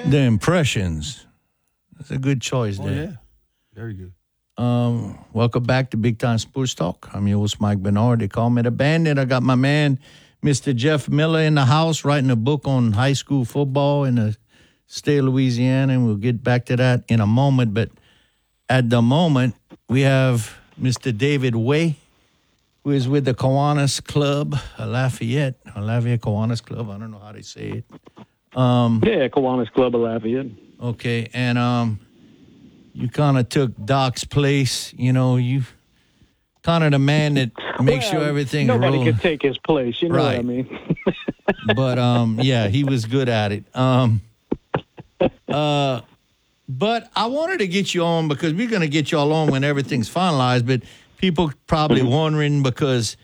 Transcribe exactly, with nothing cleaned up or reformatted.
The Impressions. That's a good choice Oh, there. yeah. Very good. Um, welcome back to Big Time Sports Talk. I'm your host, Mike Bernard. They call me the Bandit. I got my man, Mister Jeff Miller, in the house writing a book on high school football in the state of Louisiana, and we'll get back to that in a moment. But at the moment, we have Mister David Way, who is with the Kiwanis Club, uh, Lafayette, or Lafayette Kiwanis Club. I don't know how they say it. Um, yeah, Kiwanis Club of Lafayette. Okay, and um, you kind of took Doc's place. You know, you kind of the man that makes well, sure everything's nobody rolling. could take his place. You know Right. what I mean? But um, yeah, he was good at it. Um, uh, but I wanted to get you on because we're going to get you all on when everything's finalized. But people probably wondering because